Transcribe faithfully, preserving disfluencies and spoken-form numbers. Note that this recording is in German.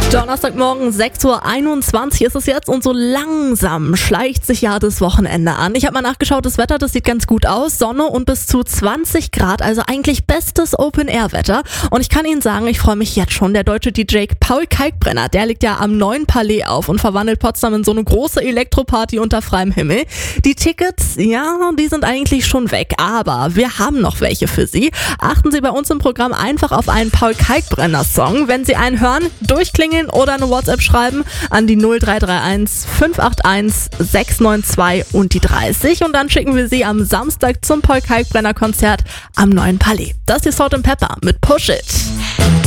Donnerstagmorgen sechs Uhr einundzwanzig ist es jetzt und so langsam schleicht sich ja das Wochenende an. Ich habe mal nachgeschaut, das Wetter, das sieht ganz gut aus. Sonne und bis zu zwanzig Grad, also eigentlich bestes Open-Air-Wetter. Und ich kann Ihnen sagen, ich freue mich jetzt schon. Der deutsche D J Paul Kalkbrenner, der legt ja am neuen Palais auf und verwandelt Potsdam in so eine große Elektroparty unter freiem Himmel. Die Tickets, ja, die sind eigentlich schon weg, aber wir haben noch welche für Sie. Achten Sie bei uns im Programm einfach auf einen Paul Kalkbrenner-Song. Wenn Sie einen hören, durchklingeln oder eine WhatsApp schreiben an die null drei drei eins fünf acht eins sechs neun zwei und die dreißig und dann schicken wir Sie am Samstag zum Paul Kalkbrenner Konzert am neuen Palais. Das ist Salt and Pepper mit Push It.